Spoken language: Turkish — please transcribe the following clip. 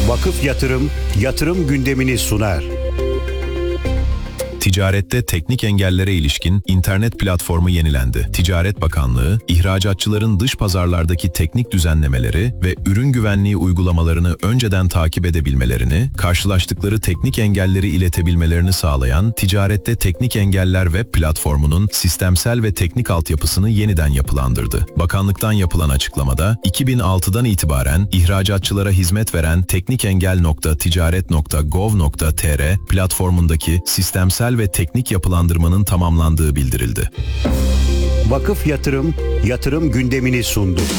Vakıf Yatırım, yatırım gündemini sunar. Ticarette teknik engellere ilişkin internet platformu yenilendi. Ticaret Bakanlığı, ihracatçıların dış pazarlardaki teknik düzenlemeleri ve ürün güvenliği uygulamalarını önceden takip edebilmelerini, karşılaştıkları teknik engelleri iletebilmelerini sağlayan Ticarette Teknik Engeller web platformunun sistemsel ve teknik altyapısını yeniden yapılandırdı. Bakanlıktan yapılan açıklamada, 2006'dan itibaren ihracatçılara hizmet veren teknikengel.ticaret.gov.tr platformundaki sistemsel ve teknik yapılandırmanın tamamlandığı bildirildi. Vakıf Yatırım, yatırım gündemini sundu.